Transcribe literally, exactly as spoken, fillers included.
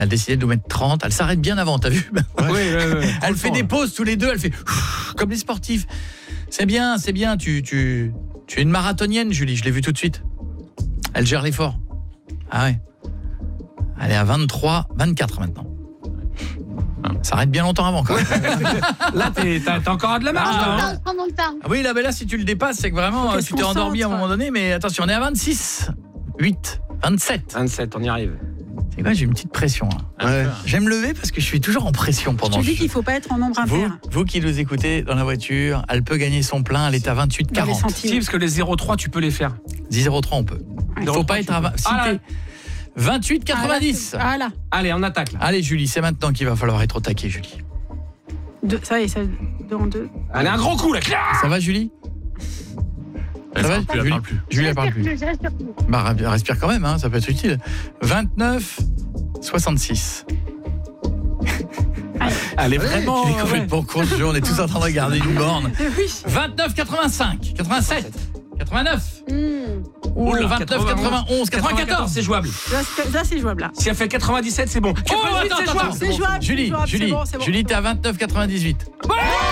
Elle a décidé de nous mettre trente. Elle s'arrête bien avant, t'as vu? Ouais, ouais, ouais. Elle fait des pauses tous les deux. Elle fait comme les sportifs. C'est bien, c'est bien. Tu, tu, tu es une marathonienne, Julie. Je l'ai vu tout de suite. Elle gère l'effort. Ah ouais. Elle est à vingt-trois, vingt-quatre maintenant. Ça arrête bien longtemps avant quand même. Là t'as, t'as encore de la marge. Prends là, mon hein. temps, prends mon temps. Ah oui, là, ben là, si tu le dépasses, c'est que vraiment, tu t'es endormi à un moment donné. Mais attention, on est à vingt-six, huit, vingt-sept. vingt-sept, on y arrive. C'est quoi, j'ai une petite pression. Hein. Ouais. J'aime me lever parce que je suis toujours en pression pendant. Je te dis qu'il ne faut pas être en nombre vous, impair. vous qui nous écoutez dans la voiture, elle peut gagner son plein, elle est à vingt-huit quarante. Si, parce que les zéro trois, tu peux les faire. dix zéro trois, on peut. Il ne faut pas être à vingt. Si ah, t'es vingt-huit quatre-vingt-dix. Ah là. Allez, on attaque là. Allez, Julie, c'est maintenant qu'il va falloir être au taquet, Julie. Deux, ça y est, ça, deux en deux. Allez, un gros coup là. Ça va, Julie? Ça va, plus, elle parle plus. Julie, elle parle plus. Je respire plus. Bah, respire quand même, hein, ça peut être utile. vingt-neuf soixante-six. Elle est vraiment. Il est complètement ouais. con ce jeu, on est tous en train de regarder une borne. Oui. vingt-neuf quatre-vingt-cinq, quatre-vingt-sept, quatre-vingt-neuf. Mmh. Ou Oula, vingt-neuf quatre-vingt-onze, quatre-vingt-quatorze. C'est jouable. Là, c'est, là, c'est jouable. Là. Si elle fait quatre-vingt-dix-sept, c'est bon. Oh, quatre-vingt-dix-huit, attends, c'est attends, jouable. C'est jouable. Julie, c'est jouable, Julie, c'est bon, c'est bon. Julie, t'es à vingt-neuf quatre-vingt-dix-huit.